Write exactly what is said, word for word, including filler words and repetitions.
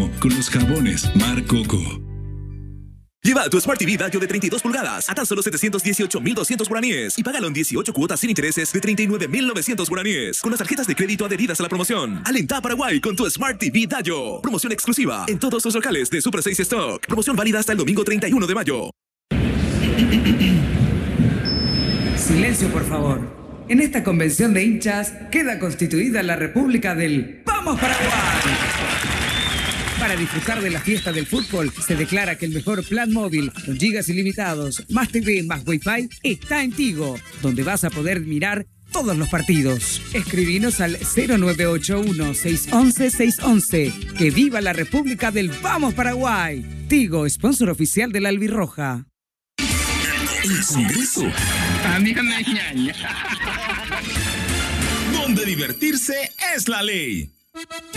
Coco con los jabones Mar Coco. Lleva tu Smart T V Dayo de treinta y dos pulgadas a tan solo setecientos dieciocho mil doscientos guaraníes y págalo en dieciocho cuotas sin intereses de treinta y nueve mil novecientos guaraníes con las tarjetas de crédito adheridas a la promoción. Alenta a Paraguay con tu Smart T V Dayo. Promoción exclusiva en todos los locales de Super seis Stock. Promoción válida hasta el domingo treinta y uno de mayo. Silencio, por favor. En esta convención de hinchas queda constituida la República del ¡Vamos Paraguay! Para disfrutar de la fiesta del fútbol, se declara que el mejor plan móvil con gigas ilimitados, más T V, más Wi-Fi, está en Tigo, donde vas a poder mirar todos los partidos. Escribinos al cero nueve ocho uno, seis uno uno, seis uno uno. ¡Que viva la República del Vamos Paraguay! Tigo, sponsor oficial de la Albirroja. El Congreso. Donde divertirse es la ley.